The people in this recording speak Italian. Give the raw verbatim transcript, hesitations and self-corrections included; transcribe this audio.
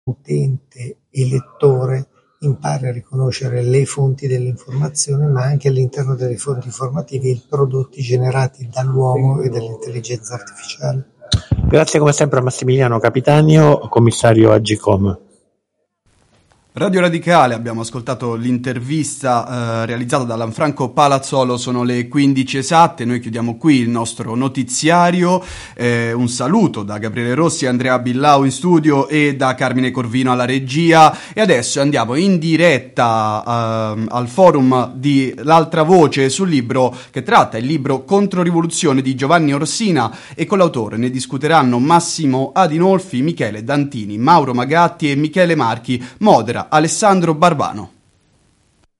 utente e lettore impari a riconoscere le fonti dell'informazione, ma anche all'interno delle fonti informative i prodotti generati dall'uomo e dall'intelligenza artificiale. Grazie come sempre a Massimiliano Capitanio, commissario Agcom. Radio Radicale, abbiamo ascoltato l'intervista eh, realizzata da Lanfranco Palazzolo, sono le quindici esatte, noi chiudiamo qui il nostro notiziario, eh, un saluto da Gabriele Rossi, Andrea Billau in studio e da Carmine Corvino alla regia, e adesso andiamo in diretta eh, al forum di L'Altra Voce sul libro che tratta il libro Controrivoluzione di Giovanni Orsina, e con l'autore ne discuteranno Massimo Adinolfi, Michele Dantini, Mauro Magatti e Michele Marchi, modera Alessandro Barbano.